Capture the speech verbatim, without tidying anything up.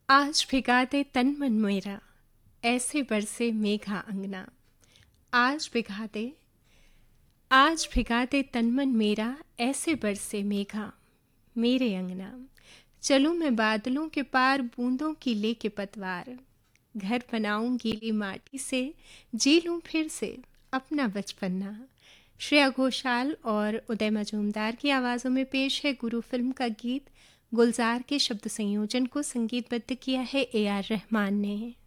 आज भिगा दे तन मन मेरा, ऐसे बरसे मेघा अंगना। आज भिगा दे आज भिगा दे तन मन मेरा, ऐसे बरसे मेघा मेरे अंगना। चलूं मैं बादलों के पार, बूंदों की लेके पतवार। घर बनाऊं गीली माटी से, जी लूं फिर से अपना बचपना। श्रेया घोषाल और उदय मजूमदार की आवाज़ों में पेश है गुरु फिल्म का गीत। गुलजार के शब्द संयोजन को संगीतबद्ध किया है ए आर रहमान ने।